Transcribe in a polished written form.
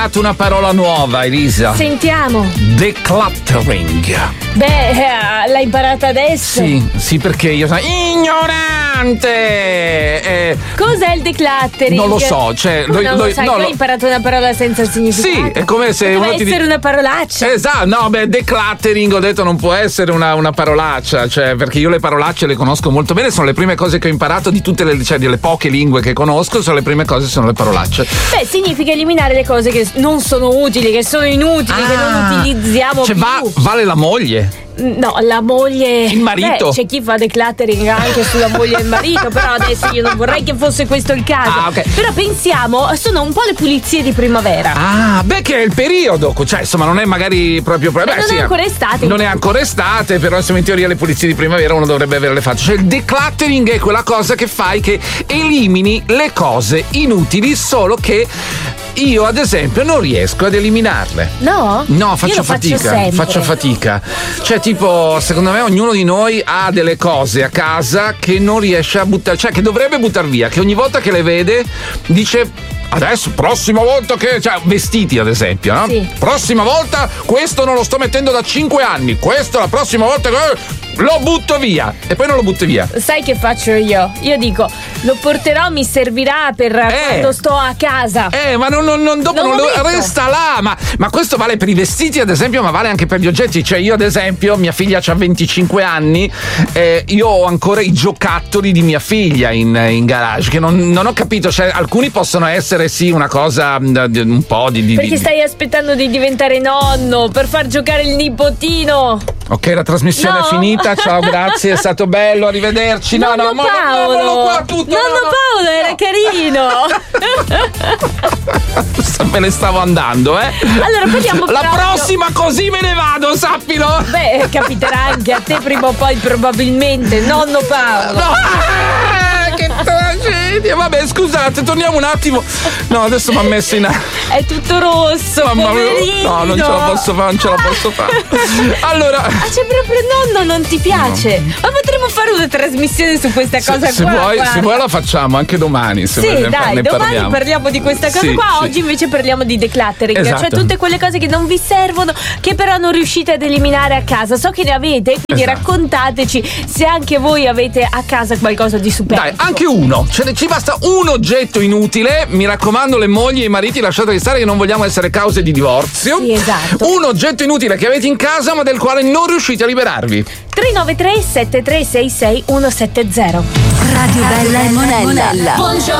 Una parola nuova, Elisa. Sentiamo. Decluttering. Beh, l'hai imparata adesso? Sì, perché io sono ignorante. Cos'è il decluttering? Non lo so, cioè tu hai imparato una parola senza significato. Sì, è come se uno ti essere una parolaccia. Esatto, no, decluttering, ho detto, non può essere una parolaccia, cioè, perché io le parolacce le conosco molto bene, sono le prime cose che ho imparato di tutte delle poche lingue che conosco, sono le prime cose, sono le parolacce. Beh, significa eliminare le cose che non sono utili, che sono inutili, che non utilizziamo più. Vale la moglie? No, la moglie. Il marito. Beh, c'è chi fa decluttering anche sulla moglie e il marito, però adesso io non vorrei che fosse questo il caso. Okay. Però pensiamo, sono un po' le pulizie di primavera. Che è il periodo, cioè insomma non è magari proprio. Non è ancora estate. Non è ancora estate, però insomma in teoria le pulizie di primavera uno dovrebbe averle fatte. Cioè il decluttering è quella cosa che fai che elimini le cose inutili, solo che io ad esempio non riesco ad eliminarle. No? No, faccio fatica. Cioè tipo, secondo me ognuno di noi ha delle cose a casa che non riesce a buttare, cioè che dovrebbe buttare via, che ogni volta che le vede dice: adesso, prossima volta che. Cioè, vestiti ad esempio, no? Sì. Prossima volta, questo non lo sto mettendo da 5 anni. Questo la prossima volta lo butto via. E poi non lo butto via. Sai che faccio io? Io dico, lo porterò, mi servirà per quando sto a casa. Ma non resta là. Ma questo vale per i vestiti, ad esempio, ma vale anche per gli oggetti. Cioè, io, ad esempio, mia figlia ha 25 anni. Io ho ancora i giocattoli di mia figlia in garage. Che non ho capito. Cioè, alcuni possono essere una cosa un po' di. Perché stai aspettando di diventare nonno per far giocare il nipotino. Ok, la trasmissione è finita. Ciao, grazie, è stato bello, arrivederci. Nonno Paolo. Qua tutto. Nonno Paolo era carino. Me ne stavo andando, Allora parliamo la prossima così me ne vado, sappilo. Beh, capiterà anche a te prima o poi, probabilmente. Nonno Paolo. No. Che tragedia. Vabbè, scusate, torniamo un attimo. No, adesso mi ha messo in. È tutto rosso. Mamma mia. No, non ce la posso fare, Allora. C'è proprio nonno, non ti piace? No. Ma potremmo fare una trasmissione su questa cosa se vuoi la facciamo anche domani. Se dai, domani parliamo di questa cosa qua. Oggi invece parliamo di decluttering. Esatto. Cioè tutte quelle cose che non vi servono, che però non riuscite ad eliminare a casa. So che ne avete, quindi raccontateci se anche voi avete a casa qualcosa di superfluo. Dai, anche uno. Ci basta un oggetto inutile. Mi raccomando, le mogli e i mariti, lasciate stare che non vogliamo essere cause di divorzio. Sì, esatto. Un oggetto inutile che avete in casa ma del quale non riuscite a liberarvi. 393 7366 170. Radio Bella e Monella. Buongiorno.